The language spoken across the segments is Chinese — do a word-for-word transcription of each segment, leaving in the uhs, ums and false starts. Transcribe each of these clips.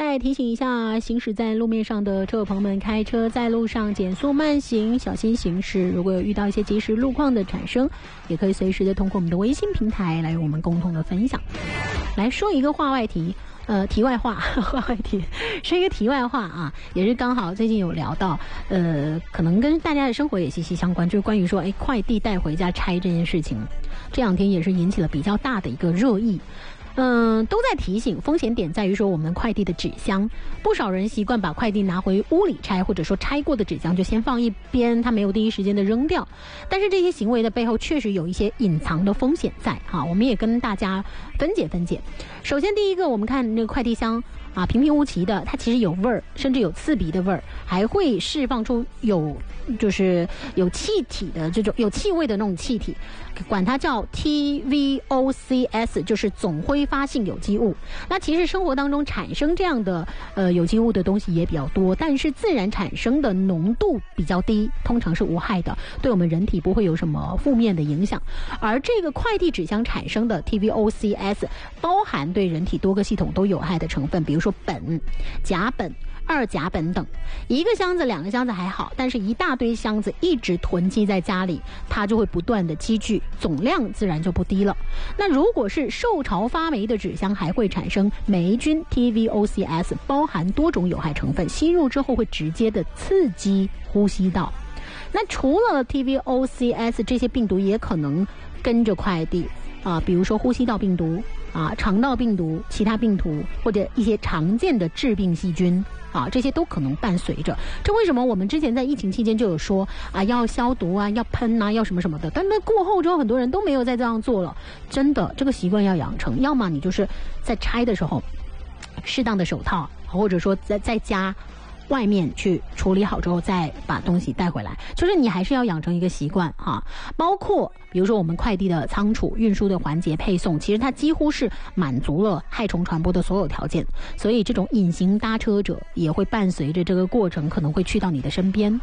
再提醒一下行驶在路面上的车友朋友们，开车在路上减速慢行，小心行驶。如果有遇到一些即时路况的产生，也可以随时的通过我们的微信平台来与我们共同的分享。来说一个话外题，呃，题外话，话外题是一个题外话啊，也是刚好最近有聊到，呃，可能跟大家的生活也息息相关，就是关于说，哎，快递带回家拆这件事情，这两天也是引起了比较大的一个热议。嗯，都在提醒风险点在于说我们快递的纸箱，不少人习惯把快递拿回屋里拆，或者说拆过的纸箱就先放一边，他没有第一时间的扔掉。但是这些行为的背后确实有一些隐藏的风险在哈，我们也跟大家分解分解。首先第一个，我们看那个快递箱啊，平平无奇的，它其实有味儿，甚至有刺鼻的味儿，还会释放出有就是有气体的这种有气味的那种气体，管它叫 T V O C S， 就是总挥发性有机物。那其实生活当中产生这样的呃有机物的东西也比较多，但是自然产生的浓度比较低，通常是无害的，对我们人体不会有什么负面的影响。而这个快递纸箱产生的 T V O C S 包含对人体多个系统都有害的成分，比如说苯、甲苯、二甲苯等。一个箱子两个箱子还好，但是一大堆箱子一直囤积在家里，它就会不断的积聚，总量自然就不低了。那如果是受潮发霉的纸箱，还会产生霉菌 T V O C S， 包含多种有害成分，吸入之后会直接的刺激呼吸道。那除了 T V O C S， 这些病毒也可能跟着快递啊，比如说呼吸道病毒啊、肠道病毒、其他病毒或者一些常见的致病细菌啊，这些都可能伴随着。这为什么我们之前在疫情期间就有说啊，要消毒啊，要喷啊，要什么什么的，但那过后之后很多人都没有再这样做了。真的，这个习惯要养成，要么你就是在拆的时候适当的手套，或者说在在家外面去处理好之后再把东西带回来，就是你还是要养成一个习惯哈。包括比如说我们快递的仓储、运输的环节、配送，其实它几乎是满足了害虫传播的所有条件，所以这种隐形搭车者也会伴随着这个过程可能会去到你的身边。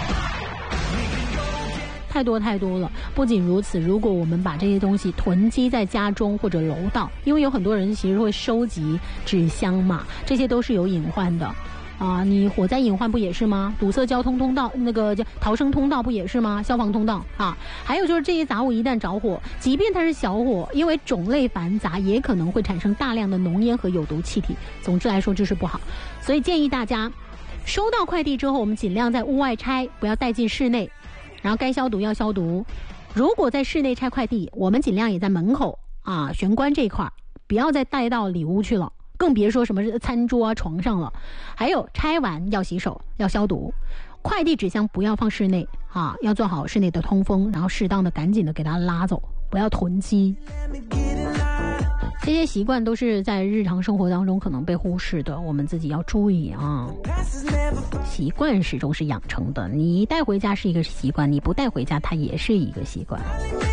太多太多了。不仅如此，如果我们把这些东西囤积在家中或者楼道，因为有很多人其实会收集纸箱嘛，这些都是有隐患的啊，你火灾隐患不也是吗？堵塞交通通道，那个叫逃生通道不也是吗？消防通道啊，还有就是这些杂物一旦着火，即便它是小火，因为种类繁杂，也可能会产生大量的浓烟和有毒气体。总之来说，这是不好。所以建议大家，收到快递之后，我们尽量在屋外拆，不要带进室内，然后该消毒要消毒。如果在室内拆快递，我们尽量也在门口啊玄关这块，不要再带到里屋去了。更别说什么餐桌啊、床上了。还有拆完要洗手、要消毒。快递纸箱不要放室内啊，要做好室内的通风，然后适当的、赶紧的给它拉走，不要囤积。这些习惯都是在日常生活当中可能被忽视的，我们自己要注意啊。习惯始终是养成的，你带回家是一个习惯，你不带回家它也是一个习惯。